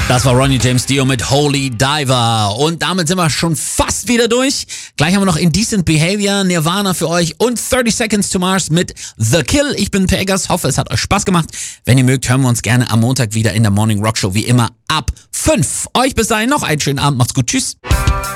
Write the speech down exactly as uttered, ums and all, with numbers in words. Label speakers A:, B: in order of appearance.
A: Das war Ronnie James Dio mit Holy Diver. Und damit sind wir schon fast wieder durch. Gleich haben wir noch Indecent Behavior, Nirvana für euch und thirty Seconds to Mars mit The Kill. Ich bin Pegas, hoffe es hat euch Spaß gemacht. Wenn ihr mögt, hören wir uns gerne am Montag wieder in der Morning Rock Show, wie immer ab fünf. Euch bis dahin noch einen schönen Abend, macht's gut, tschüss.